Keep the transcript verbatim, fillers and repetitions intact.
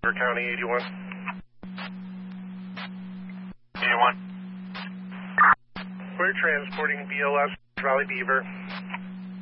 County eighty-one. eighty-one. We're transporting B L S Valley Beaver.